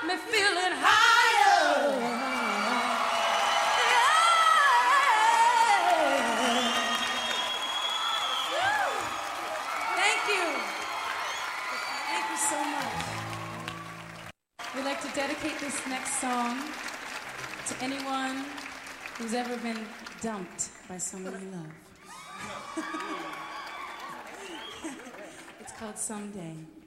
me feeling higher. Thank you. Thank you so much. We'd like to dedicate this next song to anyone who's ever been dumped by someone you love. It's called Someday.